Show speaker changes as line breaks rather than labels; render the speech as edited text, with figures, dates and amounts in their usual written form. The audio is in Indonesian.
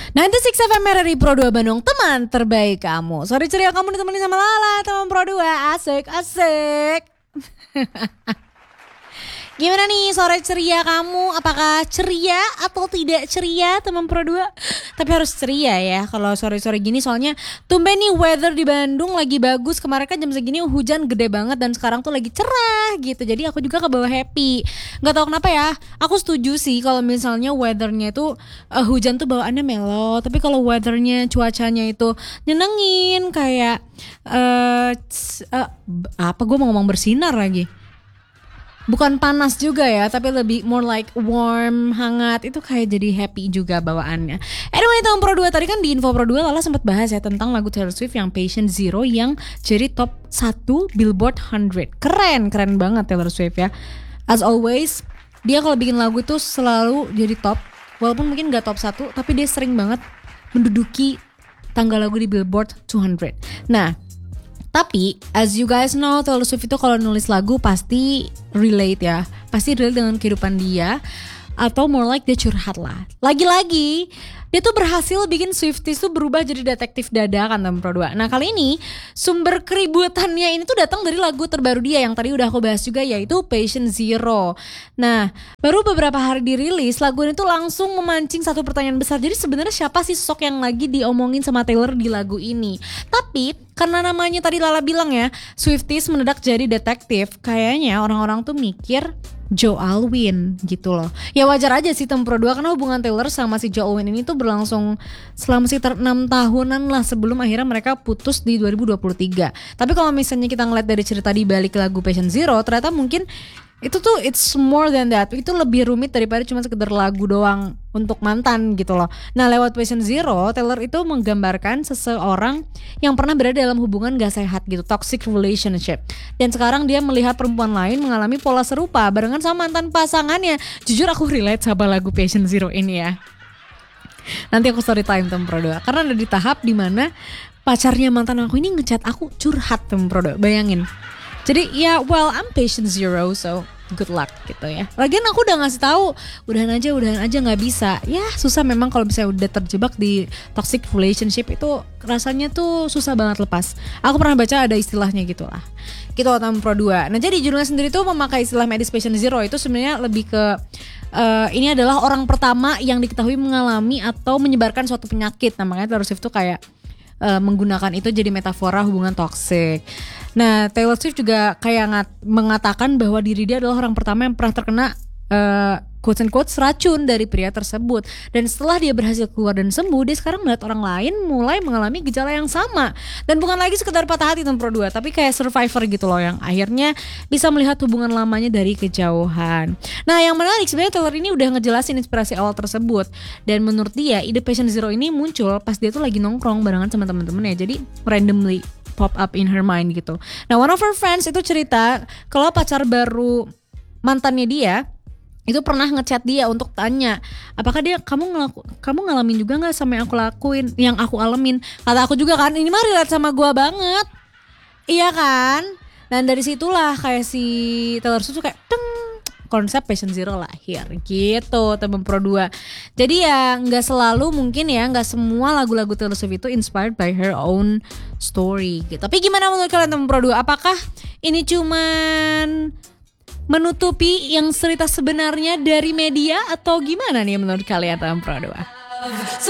96 FM RRI Pro 2 Bandung, teman terbaik kamu. Sore ceria kamu ditemani sama Lala, teman Pro 2. Asik. Gimana nih sore ceria kamu? Apakah ceria atau tidak ceria teman Pro 2? Tapi harus ceria ya kalau sore-sore gini, soalnya tumben nih weather di Bandung lagi bagus. Kemarin kan jam segini hujan gede banget dan sekarang tuh lagi cerah gitu. Jadi aku juga kebawa happy. Gak tahu kenapa ya, aku setuju sih kalau misalnya weathernya itu hujan tuh bawaannya mellow. Tapi kalau weathernya, cuacanya itu nyenengin kayak apa gue mau ngomong bersinar lagi. Bukan panas juga ya, tapi lebih more like warm, hangat. Itu kayak jadi happy juga bawaannya. Anyway, tahun Pro 2 tadi kan di Info Pro 2 Lala sempat bahas ya tentang lagu Taylor Swift yang Patient Zero yang jadi top 1 Billboard 100. Keren banget Taylor Swift ya. As always, dia kalau bikin lagu itu selalu jadi top. Walaupun mungkin gak top 1, tapi dia sering banget menduduki tangga lagu di Billboard 200. Nah, tapi as you guys know, Taylor Swift itu kalau nulis lagu pasti relate ya. Pasti relate dengan kehidupan dia, atau more like dia curhat lah. Lagi-lagi dia tuh berhasil bikin Swifties tuh berubah jadi detektif dadakan teman Pro 2. Nah kali ini sumber keributannya ini tuh datang dari lagu terbaru dia yang tadi udah aku bahas juga, yaitu Patient Zero. Nah baru beberapa hari dirilis, lagu ini tuh langsung memancing satu pertanyaan besar. Jadi sebenarnya siapa sih sosok yang lagi diomongin sama Taylor di lagu ini? Tapi karena namanya tadi Lala bilang ya, Swifties mendadak jadi detektif, kayaknya orang-orang tuh mikir Joe Alwyn gitu loh. Ya wajar aja sih Tem Pro 2, karena hubungan Taylor sama si Joe Alwyn ini tuh berlangsung selama sekitar 6 tahunan lah sebelum akhirnya mereka putus di 2023. Tapi kalau misalnya kita ngeliat dari cerita di balik lagu Patient Zero, ternyata mungkin itu tuh it's more than that. Itu lebih rumit daripada cuma sekedar lagu doang untuk mantan gitu loh. Nah lewat Patient Zero, Taylor itu menggambarkan seseorang yang pernah berada dalam hubungan gak sehat gitu, toxic relationship. Dan sekarang dia melihat perempuan lain mengalami pola serupa barengan sama mantan pasangannya. Jujur aku relate sama lagu Patient Zero ini ya. Nanti aku story time Tem Pro 2. Karena ada di tahap dimana pacarnya mantan aku ini ngechat aku curhat Tem Pro 2. Bayangin. Jadi ya well I'm patient zero, so good luck gitu ya. Lagian aku udah ngasih tahu udahan aja nggak bisa. Ya susah memang kalau misalnya udah terjebak di toxic relationship, itu rasanya tuh susah banget lepas. Aku pernah baca ada istilahnya gitu lah. Gitu Tam Pro 2. Nah jadi judulnya sendiri tuh memakai istilah medis patient zero, itu sebenarnya lebih ke ini adalah orang pertama yang diketahui mengalami atau menyebarkan suatu penyakit. Nah makanya Taylor Swift tuh kayak menggunakan itu jadi metafora hubungan toksik. Nah Taylor Swift juga kayak mengatakan bahwa diri dia adalah orang pertama yang pernah terkena quotes and quotes racun dari pria tersebut. Dan setelah dia berhasil keluar dan sembuh, dia sekarang melihat orang lain mulai mengalami gejala yang sama. Dan bukan lagi sekedar patah hati Tem Pro 2, tapi kayak survivor gitu loh, yang akhirnya bisa melihat hubungan lamanya dari kejauhan. Nah yang menarik sebenarnya Taylor ini udah ngejelasin inspirasi awal tersebut. Dan menurut dia ide Patient Zero ini muncul pas dia tuh lagi nongkrong barengan sama teman-temannya. Jadi randomly pop up in her mind gitu. Nah one of her friends itu cerita kalau pacar baru mantannya dia itu pernah ngechat dia untuk tanya, apakah dia kamu ngalamin juga nggak sama yang aku alamin. Kata aku juga kan, ini mah relate sama gue banget, iya kan. Dan dari situlah kayak si Taylor Swift kayak konsep Patient Zero lahir gitu teman Pro 2. Jadi ya nggak selalu mungkin ya, nggak semua lagu-lagu Taylor Swift itu inspired by her own story gitu. Tapi gimana menurut kalian teman Pro 2? Apakah ini cuman menutupi yang cerita sebenarnya dari media atau gimana nih menurut kalian teman Pro 2?